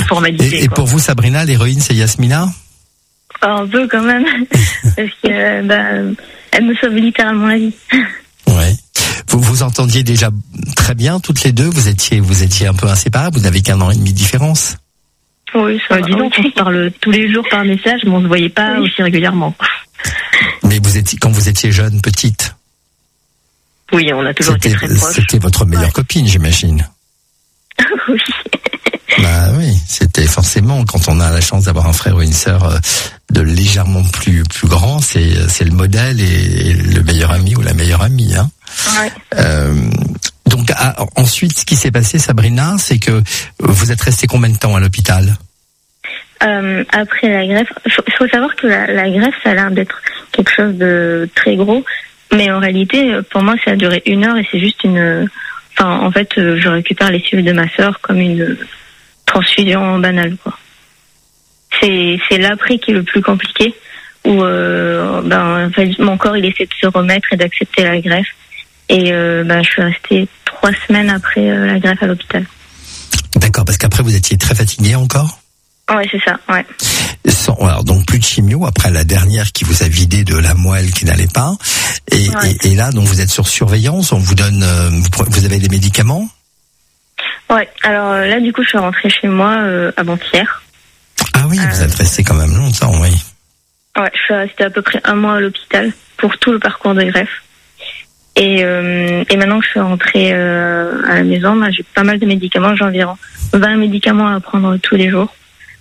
formalité. Et pour vous, Sabrina, l'héroïne, c'est Yasmina? Un peu quand même, parce que elle me sauve littéralement la vie. Ouais. Vous vous entendiez déjà très bien toutes les deux. Vous étiez un peu inséparables. Vous n'avez qu'un an et demi de différence. Oui, ça va. Disons qu'on se parle tous les jours par message, mais on se voyait pas aussi régulièrement. Mais quand vous étiez jeune, petite. Oui, on a toujours été très proches. C'était votre meilleure copine, j'imagine. Oui. Bah oui, c'était forcément, quand on a la chance d'avoir un frère ou une sœur de légèrement plus grand, c'est le modèle et le meilleur ami ou la meilleure amie, hein. Ouais. Donc ensuite, ce qui s'est passé, Sabrina, c'est que vous êtes restée combien de temps à l'hôpital? Après la greffe, il faut savoir que la greffe, ça a l'air d'être quelque chose de très gros, mais en réalité, pour moi, ça a duré 1 heure et c'est juste en fait, je récupère les cellules de ma sœur comme une transfusion banale, quoi. C'est l'après qui est le plus compliqué, où en fait, mon corps il essaie de se remettre et d'accepter la greffe. Et je suis restée 3 semaines après la greffe à l'hôpital. D'accord, parce qu'après vous étiez très fatiguée encore? Ouais, c'est ça, ouais. Alors, donc plus de chimio après la dernière qui vous a vidé de la moelle qui n'allait pas. Et là, donc vous êtes sur surveillance, on vous donne, vous avez des médicaments? Ouais, alors là du coup je suis rentrée chez moi avant-hier. Ah oui, vous êtes restée quand même longtemps, oui. Ouais, je suis restée à peu près 1 mois à l'hôpital pour tout le parcours de greffe. Et maintenant que je suis rentrée à la maison, j'ai pas mal de médicaments, j'ai environ 20 médicaments à prendre tous les jours.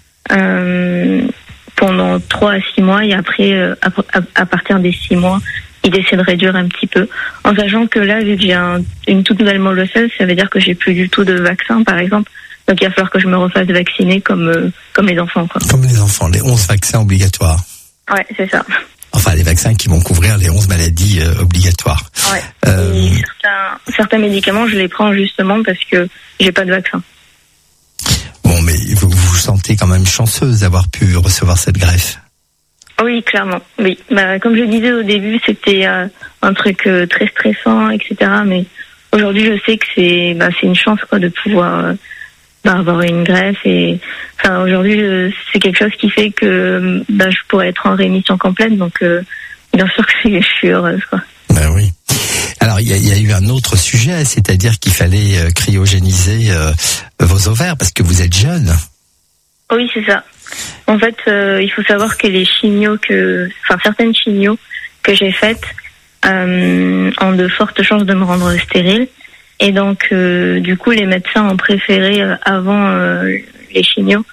Pendant 3 à 6 mois, et après, à partir des 6 mois, il essaie de réduire un petit peu. En sachant que là, vu que j'ai une toute nouvelle moelle osseuse, ça veut dire que j'ai plus du tout de vaccin, par exemple. Donc il va falloir que je me refasse vacciner comme les enfants, quoi. Comme les enfants, les 11 vaccins obligatoires. Ouais, c'est ça. Enfin, les vaccins qui vont couvrir les 11 maladies obligatoires. Ouais. Et certains médicaments, je les prends justement parce que j'ai pas de vaccin. Bon, mais vous vous sentez quand même chanceuse d'avoir pu recevoir cette greffe? Oui, clairement. Oui. Comme je disais au début, c'était un truc très stressant, etc. Mais aujourd'hui, je sais que c'est une chance, quoi, de pouvoir avoir une greffe. Et aujourd'hui, c'est quelque chose qui fait que je pourrais être en rémission complète. Donc, bien sûr que je suis heureuse, quoi. Ben oui. Alors, il y a eu un autre sujet, c'est-à-dire qu'il fallait cryogéniser vos ovaires parce que vous êtes jeune. Oui, c'est ça. En fait, il faut savoir que certaines chimios que j'ai faites ont de fortes chances de me rendre stérile. Et donc, du coup, les médecins ont préféré, avant les chimios,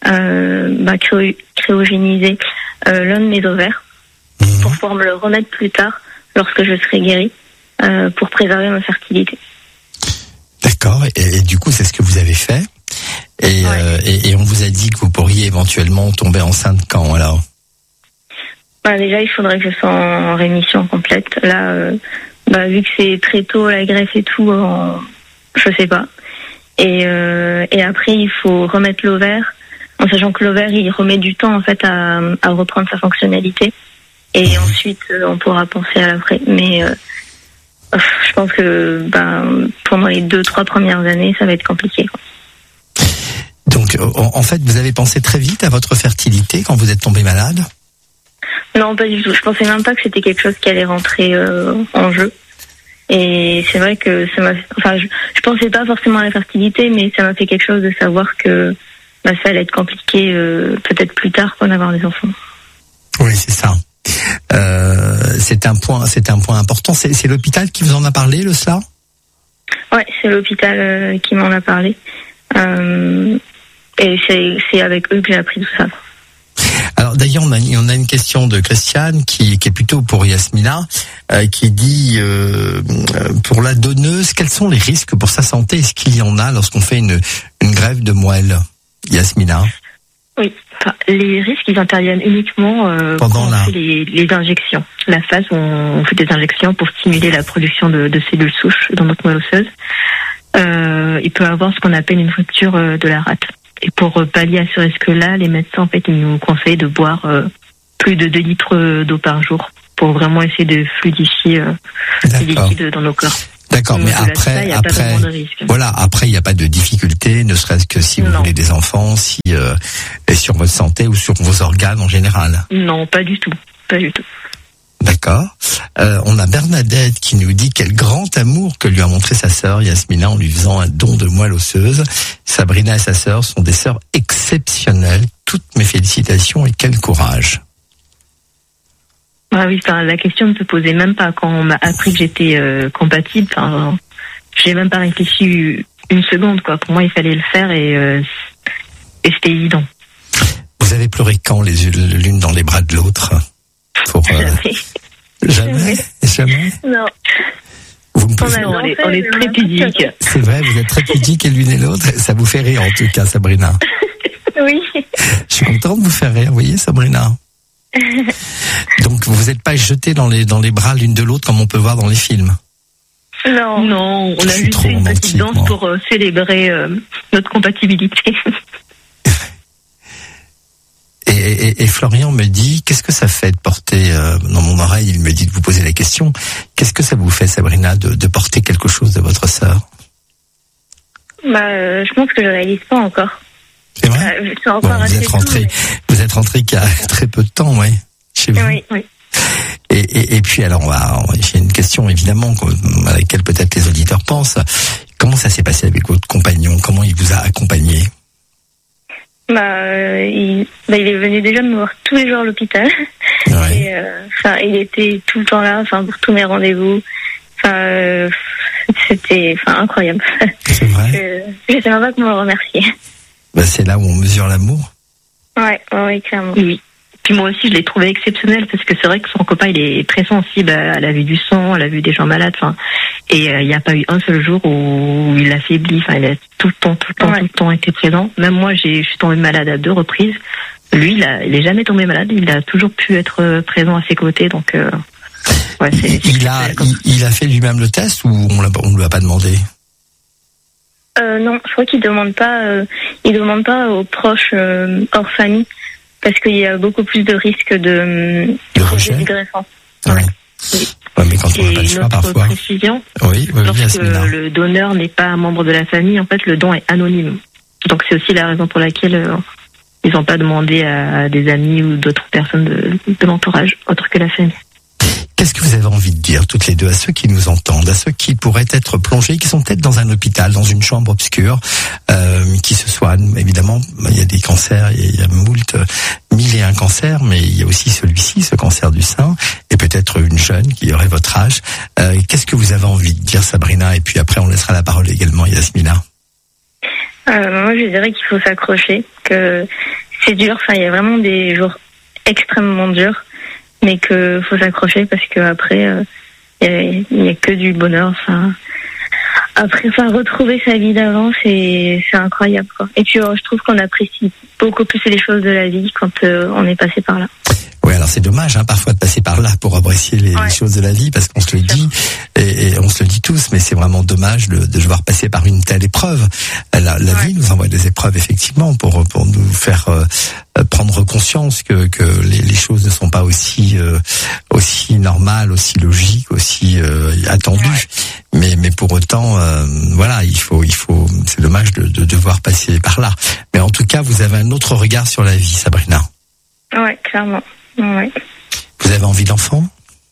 cryogéniser l'un de mes ovaires pour pouvoir me le remettre plus tard lorsque je serai guérie, pour préserver ma fertilité. D'accord. Et du coup, c'est ce que vous avez fait. Et on vous a dit que vous pourriez éventuellement tomber enceinte quand, alors? Déjà, il faudrait que je sois en rémission complète. Là, vu que c'est très tôt, la greffe et tout, je sais pas. Et après, il faut remettre l'ovaire, en sachant que l'ovaire, il remet du temps, en fait, à reprendre sa fonctionnalité. Et ensuite, on pourra penser à l'après. Mais je pense que pendant les 2-3 premières années, ça va être compliqué, quoi. Donc, en fait, vous avez pensé très vite à votre fertilité quand vous êtes tombée malade? Non, pas du tout. Je pensais même pas que c'était quelque chose qui allait rentrer en jeu. Et c'est vrai que je pensais pas forcément à la fertilité, mais ça m'a fait quelque chose de savoir que ça allait être compliqué peut-être plus tard qu'on avoir des enfants. Oui, c'est ça. C'est un point important. C'est l'hôpital qui vous en a parlé, le cela? Ouais, c'est l'hôpital qui m'en a parlé. Et c'est avec eux que j'ai appris tout ça. Alors d'ailleurs, on a une question de Christiane qui est plutôt pour Yasmina, qui dit pour la donneuse, quels sont les risques pour sa santé? Est-ce qu'il y en a lorsqu'on fait une greffe de moelle, Yasmina? Oui, les risques, ils interviennent uniquement pendant quand on fait les injections. La phase où on fait des injections pour stimuler la production de cellules souches dans notre moelle osseuse. Il peut avoir ce qu'on appelle une rupture de la rate. Et pour pallier à ce risque-là, les médecins, en fait, ils nous conseillent de boire plus de 2 litres d'eau par jour pour vraiment essayer de fluidifier les liquides dans nos corps. D'accord, mais après, voilà, après il n'y a pas de difficulté, ne serait-ce que si vous voulez des enfants, si et sur votre santé ou sur vos organes en général. Non, pas du tout, pas du tout. D'accord. On a Bernadette qui nous dit quel grand amour que lui a montré sa sœur Yasmina en lui faisant un don de moelle osseuse. Sabrina et sa sœur sont des sœurs exceptionnelles. Toutes mes félicitations et quel courage. Ah oui, la question ne se posait même pas quand on m'a appris que j'étais compatible. J'ai même pas réfléchi une seconde, quoi. Pour moi, il fallait le faire et c'était évident. Vous avez pleuré quand l'une dans les bras de l'autre pour Jamais. Non. On est très pudiques. C'est vrai, vous êtes très pudiques et l'une et l'autre. Ça vous fait rire en tout cas, Sabrina. Oui. Je suis content de vous faire rire, vous voyez, Sabrina. Donc vous n'êtes pas jetés dans les bras l'une de l'autre comme on peut voir dans les films. Non, on a juste fait une petite danse pour célébrer notre compatibilité. Et Florian me dit, qu'est-ce que ça fait de porter, dans mon oreille, il me dit de vous poser la question, qu'est-ce que ça vous fait, Sabrina, de porter quelque chose de votre sœur? Je pense que je réalise pas encore. C'est vrai? Vous êtes rentré qu'il y a très peu de temps, ouais, chez vous. Oui. Et puis alors, j'ai une question évidemment à laquelle peut-être les auditeurs pensent. Comment ça s'est passé avec votre compagnon? Comment il vous a accompagné? Il est venu déjà me voir tous les jours à l'hôpital. Ouais. Et, il était tout le temps là, pour tous mes rendez-vous. C'était, incroyable. C'est vrai. Je sais même pas comment le remercier. C'est là où on mesure l'amour. Ouais, clairement. Oui. Puis moi aussi, je l'ai trouvé exceptionnel parce que c'est vrai que son copain, il est très sensible à la vue du sang, à la vue des gens malades. Et il n'y a pas eu un seul jour où il affaiblit. Il a tout le temps été présent. Même moi, je suis tombée malade à 2 reprises. Lui, il est jamais tombé malade. Il a toujours pu être présent à ses côtés. Donc, il a fait lui-même le test ou on lui a pas demandé? Non, je crois qu'il demande pas aux proches hors famille parce qu'il y a beaucoup plus de risques de rejet du greffant. Ouais. Ouais, mais quand on n'a pas le choix parfois. Précision, lorsque le donneur n'est pas un membre de la famille, en fait, le don est anonyme. Donc c'est aussi la raison pour laquelle ils n'ont pas demandé à des amis ou d'autres personnes de l'entourage, autre que la famille. Qu'est-ce que vous avez envie de dire, toutes les deux, à ceux qui nous entendent, à ceux qui pourraient être plongés, qui sont peut-être dans un hôpital, dans une chambre obscure, qui se soignent? Évidemment, il y a des cancers, il y a 1001 cancers, mais il y a aussi celui-ci, ce cancer du sein, et peut-être une jeune qui aurait votre âge. Qu'est-ce que vous avez envie de dire, Sabrina? Et puis après, on laissera la parole également à Yasmina. Moi, je dirais qu'il faut s'accrocher, que c'est dur. Il y a vraiment des jours extrêmement durs, mais que faut s'accrocher parce que après, il y a que du bonheur. Après, retrouver sa vie d'avant, c'est incroyable, quoi. Et puis, je trouve qu'on apprécie beaucoup plus les choses de la vie quand on est passé par là. Oui, alors c'est dommage, parfois de passer par là pour apprécier les choses de la vie, parce qu'on se le dit, et on se le dit tous, mais c'est vraiment dommage de devoir passer par une telle épreuve. La vie nous envoie des épreuves, effectivement, pour nous faire prendre conscience que les choses ne sont pas aussi normales, aussi logiques, aussi attendues. Mais pour autant, il faut, c'est dommage de devoir passer par là. Mais en tout cas, vous avez un autre regard sur la vie, Sabrina. Ouais, clairement. Ouais. Vous avez envie d'enfant?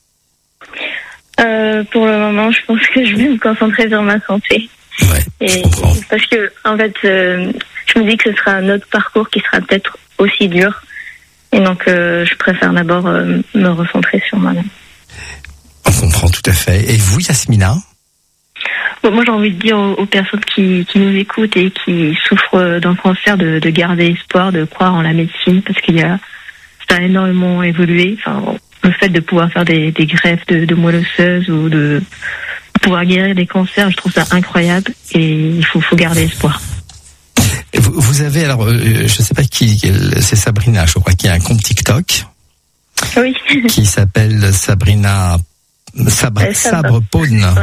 Pour le moment, je pense que je vais me concentrer sur ma santé. Ouais, je comprends. Parce que, en fait, je me dis que ce sera un autre parcours qui sera peut-être aussi dur. Et donc, je préfère d'abord me recentrer sur moi-même. On comprend tout à fait. Et vous, Yasmina? Moi, j'ai envie de dire aux personnes qui nous écoutent et qui souffrent d'un cancer de garder espoir, de croire en la médecine, parce ça a énormément évolué. Le fait de pouvoir faire des greffes de moelle osseuse ou de pouvoir guérir des cancers, je trouve ça incroyable et il faut garder espoir. Vous avez, alors, je sais pas c'est Sabrina, je crois, qui a un compte TikTok. Oui. Qui s'appelle Sabrina Sabrepone.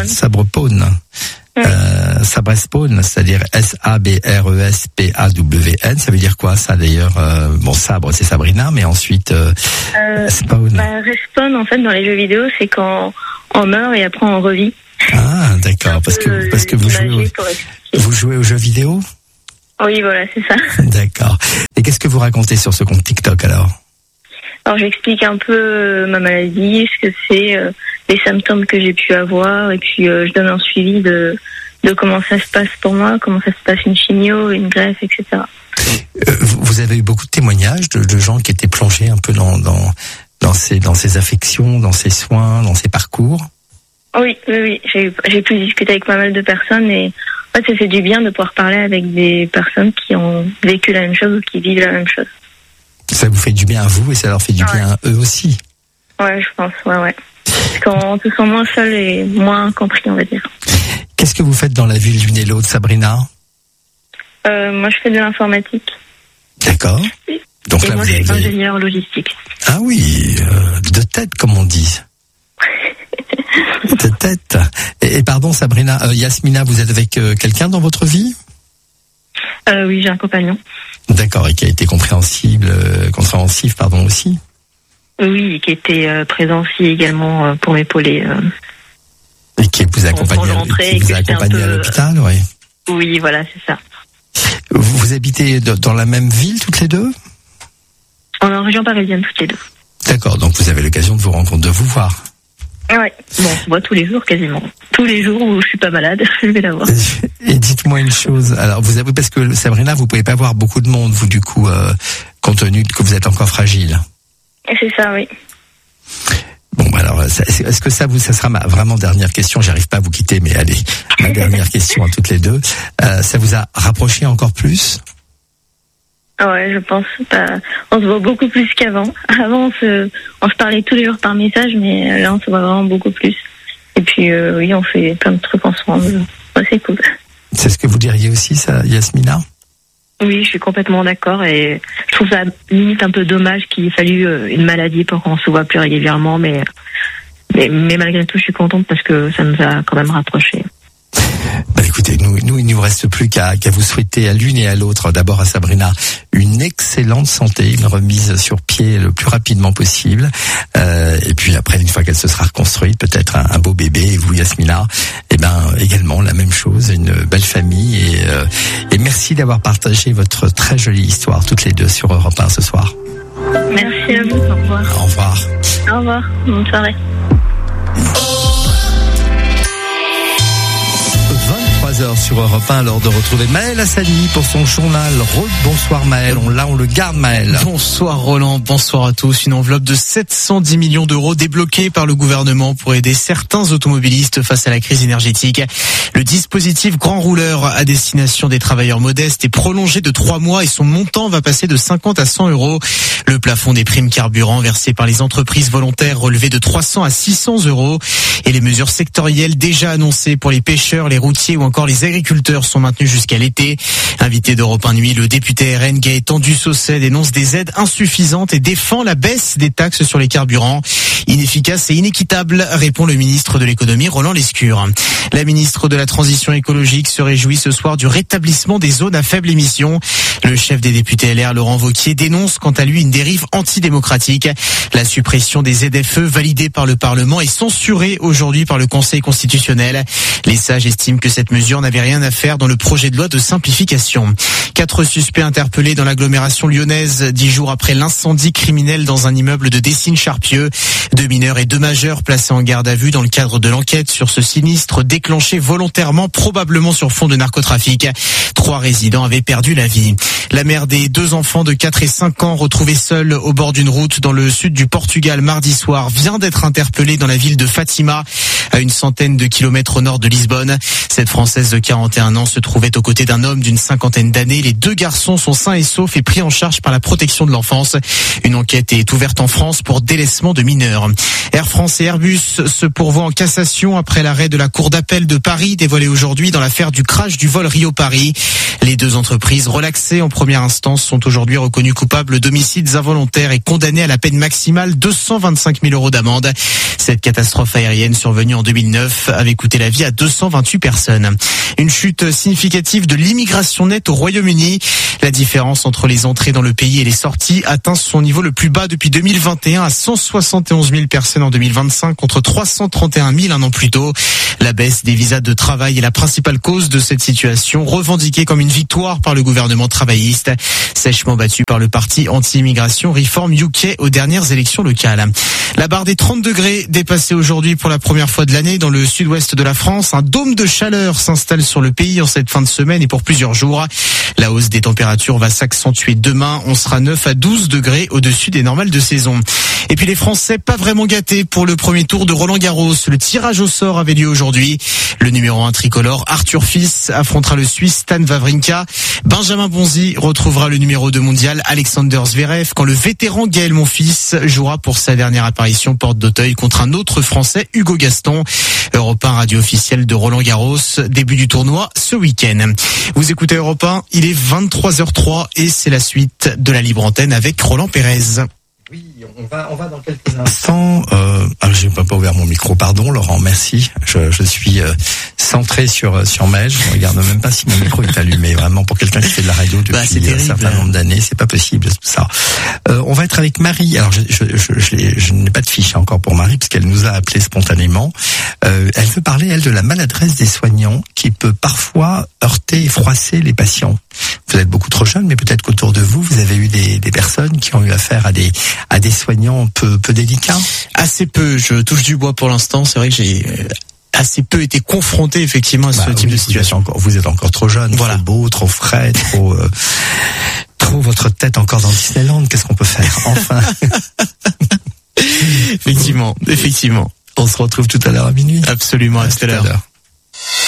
Sabrespone, c'est-à-dire SABRESPAWN. Ça veut dire quoi, ça, d'ailleurs? Sabre, c'est Sabrina, mais ensuite, Spawn. Respawn, en fait, dans les jeux vidéo, c'est quand on meurt et après on revit. Ah, d'accord, parce que vous jouez aux jeux vidéo? Oui, voilà, c'est ça. D'accord. Et qu'est-ce que vous racontez sur ce compte TikTok alors? Alors j'explique un peu ma maladie, ce que c'est, les symptômes que j'ai pu avoir, et puis je donne un suivi de comment ça se passe pour moi, comment ça se passe une chimio, une greffe, etc. Vous avez eu beaucoup de témoignages de gens qui étaient plongés un peu dans ces affections, dans ces soins, dans ces parcours? Oui. J'ai pu discuter avec pas mal de personnes, et en fait ça fait du bien de pouvoir parler avec des personnes qui ont vécu la même chose ou qui vivent la même chose. Ça vous fait du bien à vous et ça leur fait du bien à eux aussi? Ouais, je pense, ouais. Parce qu'on se sent moins seul et moins compris, on va dire. Qu'est-ce que vous faites dans la vie l'une et l'autre, Sabrina? Moi, je fais de l'informatique. D'accord. Donc et là, moi, je suis ingénieur logistique. Ah oui, de tête, comme on dit. De tête. Et pardon, Sabrina, Yasmina, vous êtes avec quelqu'un dans votre vie? Oui, j'ai un compagnon. D'accord, et qui a été compréhensif, aussi. Oui, qui était présent aussi également pour m'épauler. Et qui vous accompagne à l'hôpital, oui. Oui, voilà, c'est ça. Vous habitez dans la même ville toutes les deux? On est en région parisienne toutes les deux. D'accord, donc vous avez l'occasion de vous rencontrer, de vous voir. Ouais. Bon, on se voit tous les jours quasiment. Tous les jours où je suis pas malade, je vais la voir. Et dites-moi une chose. Alors, vous avez, parce que Sabrina, vous pouvez pas voir beaucoup de monde, vous, du coup, compte tenu que vous êtes encore fragile. C'est ça, oui. Bon, bah alors, est-ce que ça sera ma vraiment dernière question? J'arrive pas à vous quitter, mais allez, ma dernière question à toutes les deux. Ça vous a rapproché encore plus? Ouais, je pense. On se voit beaucoup plus qu'avant. Avant, on se parlait tous les jours par message, mais là, on se voit vraiment beaucoup plus. Et puis, oui, on fait plein de trucs ensemble. Ouais, c'est cool. C'est ce que vous diriez aussi, ça, Yasmina? Oui, je suis complètement d'accord, et je trouve ça limite un peu dommage qu'il ait fallu une maladie pour qu'on se voit plus régulièrement, mais malgré tout, je suis contente parce que ça nous a quand même rapprochés. Bah écoutez, nous, il ne nous reste plus qu'à vous souhaiter à l'une et à l'autre, d'abord à Sabrina, une excellente santé, une remise sur pied le plus rapidement possible, et puis après, une fois qu'elle se sera reconstruite, peut-être un beau bébé, et vous, Yasmina, également la même chose, une belle famille, et merci d'avoir partagé votre très jolie histoire, toutes les deux, sur Europe 1 ce soir. Merci à vous, au revoir. Au revoir. Au revoir, bonne soirée. 23h sur Europe 1, l'heure de retrouver Maël Hassani pour son journal. Bonsoir Maël, on le garde Maël. Bonsoir Roland, bonsoir à tous. Une enveloppe de 710 millions d'euros débloquée par le gouvernement pour aider certains automobilistes face à la crise énergétique. Le dispositif Grand Rouleur à destination des travailleurs modestes est prolongé de 3 mois et son montant va passer de 50 à 100 euros. Le plafond des primes carburant versées par les entreprises volontaires relevé de 300 à 600 euros. Et les mesures sectorielles déjà annoncées pour les pêcheurs, les routiers ou encore les agriculteurs sont maintenues jusqu'à l'été. Invité d'Europe 1 Nuit, le député RN Gaëtan Dussaucet dénonce des aides insuffisantes et défend la baisse des taxes sur les carburants. Inefficace et inéquitable, répond le ministre de l'économie Roland Lescure. La ministre de la Transition écologique se réjouit ce soir du rétablissement des zones à faible émission. Le chef des députés LR, Laurent Wauquiez, dénonce quant à lui une dérive antidémocratique. La suppression des ZFE validée par le Parlement est censurée aujourd'hui par le Conseil constitutionnel. Les sages estiment que cette mesure n'avait rien à faire dans le projet de loi de simplification. 4 suspects interpellés dans l'agglomération lyonnaise 10 jours après l'incendie criminel dans un immeuble de Dessines-Charpieu. 2 mineurs et 2 majeurs placés en garde à vue dans le cadre de l'enquête sur ce sinistre déclenché volontairement, probablement sur fond de narcotrafic. 3 résidents avaient perdu la vie. La mère des 2 enfants de 4 et 5 ans retrouvés seuls au bord d'une route dans le sud du Portugal mardi soir vient d'être interpellée dans la ville de Fatima, à une centaine de kilomètres au nord de Lisbonne. Cette Française de 41 ans se trouvait aux côtés d'un homme d'une 50aine d'années. Les 2 garçons sont sains et saufs et pris en charge par la protection de l'enfance. Une enquête est ouverte en France pour délaissement de mineurs. Air France et Airbus se pourvoient en cassation après l'arrêt de la Cour d'appel de Paris dévoilé aujourd'hui dans l'affaire du crash du vol Rio-Paris. Les 2 entreprises relaxées en première instance sont aujourd'hui reconnues coupables d'homicides involontaires et condamnées à la peine maximale 225 000 euros d'amende. Cette catastrophe aérienne survenue en 2009 avait coûté la vie à 228 personnes. Une chute significative de l'immigration nette au Royaume-Uni. La différence entre les entrées dans le pays et les sorties atteint son niveau le plus bas depuis 2021 à 171 000 personnes en 2025 contre 331 000 un an plus tôt. La baisse des visas de travail est la principale cause de cette situation, revendiquée comme une victoire par le gouvernement travailliste, sèchement battu par le parti anti-immigration Reform UK aux dernières élections locales. La barre des 30 degrés dépassée aujourd'hui pour la première fois de l'année dans le sud-ouest de la France. Un dôme de chaleur s'installe sur le pays en cette fin de semaine et pour plusieurs jours. La hausse des températures va s'accentuer demain. On sera 9 à 12 degrés au-dessus des normales de saison. Et puis les Français pas vraiment gâtés pour le premier tour de Roland-Garros. Le tirage au sort avait lieu aujourd'hui. Le numéro 1 tricolore Arthur Fils affrontera le Suisse Stan Wawrinka. Benjamin Bonzi retrouvera le numéro 2 mondial Alexander Zverev quand le vétéran Gaël Monfils jouera pour sa dernière apparition porte d'Auteuil contre un autre Français, Hugo Gaston. Europe 1 radio officielle de Roland-Garros. Début du tournoi ce week-end. Vous écoutez Europe 1, il est 23h03 et c'est la suite de la libre antenne avec Roland Pérez. Oui, on va dans quelques instants. J'ai pas ouvert mon micro, pardon, Laurent. Merci. Je suis centré sur Mej. Je regarde même pas si mon micro est allumé. Vraiment, pour quelqu'un qui fait de la radio depuis un certain nombre d'années, c'est pas possible tout ça. On va être avec Marie. Alors, je n'ai pas de fiche encore pour Marie parce qu'elle nous a appelé spontanément. Elle veut parler de la maladresse des soignants qui peut parfois heurter et froisser les patients. Vous êtes beaucoup trop jeune, mais peut-être qu'autour de vous, vous avez eu des personnes qui ont eu affaire à des soignants peu délicats. Assez peu. Je touche du bois pour l'instant. C'est vrai que j'ai assez peu été confronté effectivement à ce type de situation. Vous êtes encore trop jeune, voilà. Trop beau, trop frais, trop votre tête encore dans Disneyland. Qu'est-ce qu'on peut faire? Enfin. Effectivement. On se retrouve tout à l'heure à minuit. Absolument, à tout à l'heure.